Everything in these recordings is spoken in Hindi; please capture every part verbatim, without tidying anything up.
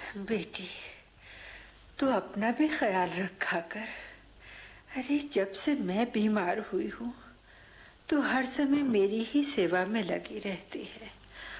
बेटी, तू अपना भी ख्याल रखा कर। अरे जब से मैं बीमार हुई हूँ तो हर समय मेरी ही सेवा में लगी रहती है।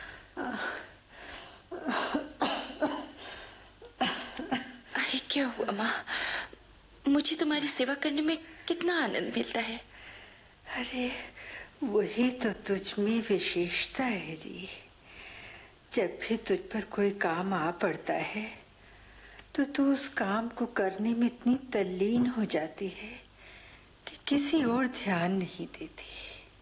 अरे क्या हुआ माँ? मुझे तुम्हारी सेवा करने में कितना आनंद मिलता है। अरे वही तो तुझ में विशेषता है री। जब भी तुझ पर कोई काम आ पड़ता है तो तू उस काम को करने में इतनी तल्लीन हो जाती है कि किसी और ध्यान नहीं देती।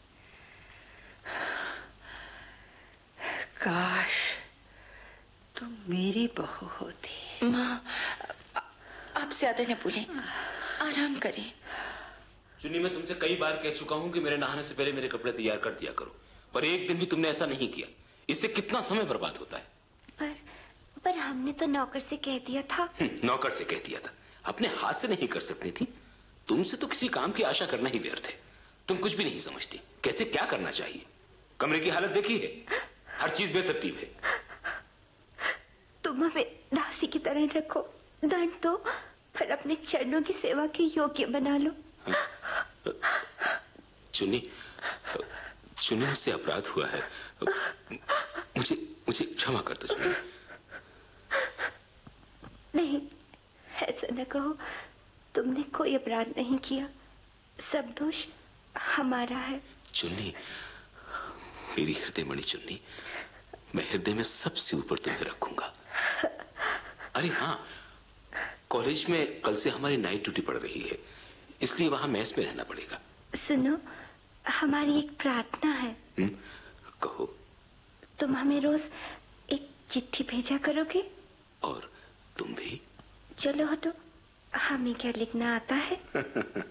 काश तुम मेरी बहू होती। माँ, आप ज्यादा न बोलें, आराम करें। चुन्नी, मैं तुमसे कई बार कह चुका हूँ कि मेरे नहाने से पहले मेरे कपड़े तैयार कर दिया करो, पर एक दिन भी तुमने ऐसा नहीं किया। इससे कितना समय बर्बाद होता है। पर पर हमने तो नौकर से कह दिया था। नौकर से कह दिया था, अपने हाथ से नहीं कर सकती थी? तुमसे तो किसी काम की आशा करना ही व्यर्थ है। तुम कुछ भी नहीं समझती कैसे क्या करना चाहिए। कमरे की हालत देखी है, हर चीज बेतरतीब है। तुम हमें दासी की तरह रखो, दंड दो, पर अपने चरणों की सेवा के योग्य बना लो। चुन्नी, चुन्नी, मुझसे अपराध हुआ है। मुझे मुझे क्षमा कर दो चुन्नी। नहीं, ऐसा न कहो। तुमने कोई अपराध नहीं किया, सब दोष हमारा है। चुन्नी, मेरी हृदय मणि चुन्नी, मैं हृदय में सबसे ऊपर तुम्हें रखूंगा। अरे हाँ, कॉलेज में कल से हमारी नाइट ड्यूटी पड़ रही है, इसलिए वहां मेस में रहना पड़ेगा। सुनो, हमारी एक प्रार्थना है। हुँ? कहो। तुम हमें रोज एक चिट्ठी भेजा करोगे? और तुम भी? चलो हटो, हमें क्या लिखना आता है।